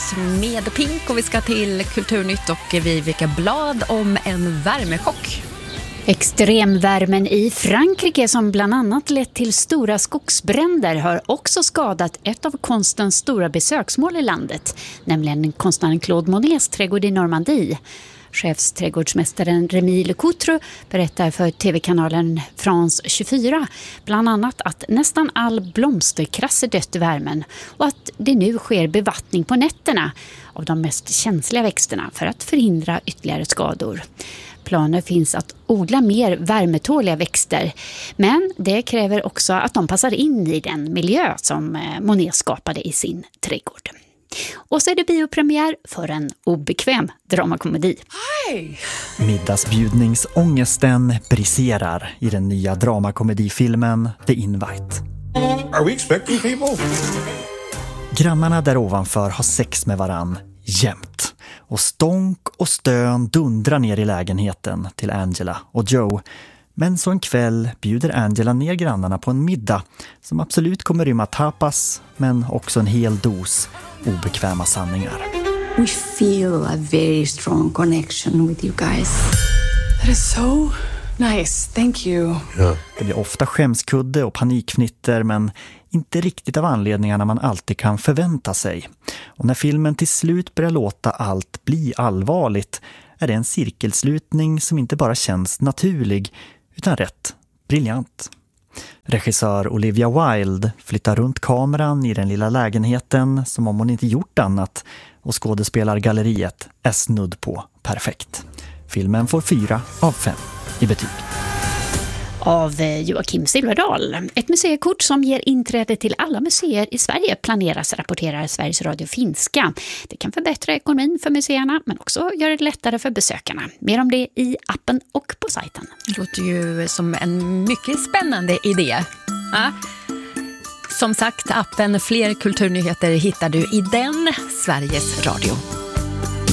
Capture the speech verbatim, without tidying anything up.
med Pink och vi ska till Kulturnytt och vi vikar blad om en värmechock. Extremvärmen i Frankrike som bland annat lett till stora skogsbränder har också skadat ett av konstens stora besöksmål i landet, nämligen konstnären Claude Monets trädgård i Normandie. Chefsträdgårdsmästaren Rémi Lecoutre berättar för tv-kanalen France tjugofyra bland annat att nästan all blomsterkrasse dött i värmen och att det nu sker bevattning på nätterna av de mest känsliga växterna för att förhindra ytterligare skador. Planer finns att odla mer värmetåliga växter, men det kräver också att de passar in i den miljö som Monet skapade i sin trädgård. Och så är det biopremiär för en obekväm dramakomedi. Hej! Middagsbjudningsångesten briserar i den nya dramakomedifilmen The Invite. Are we expecting people? Grannarna där ovanför har sex med varann jämt. Och stånk och stön dundrar ner i lägenheten till Angela och Joe. Men så en kväll bjuder Angela ner grannarna på en middag som absolut kommer rymma tapas, men också en hel dos obekväma sanningar. We feel a very strong connection with you guys. That is so nice, thank you. Yeah. Det blir ofta skämskudde och panikfnitter, men inte riktigt av anledningarna man alltid kan förvänta sig. Och när filmen till slut börjar låta allt bli allvarligt är det en cirkelslutning som inte bara känns naturlig utan rätt briljant. Regissör Olivia Wilde flyttar runt kameran i den lilla lägenheten som om hon inte gjort annat, och skådespelargalleriet är snudd på perfekt. Filmen får fyra av fem i betyg. Av Joakim Silverdal. Ett museikort som ger inträde till alla museer i Sverige planeras, rapporterar Sveriges Radio Finska. Det kan förbättra ekonomin för museerna men också göra det lättare för besökarna. Mer om det i appen och på sajten. Det låter ju som en mycket spännande idé. Ja. Som sagt, appen Fler kulturnyheter hittar du i den Sveriges Radio.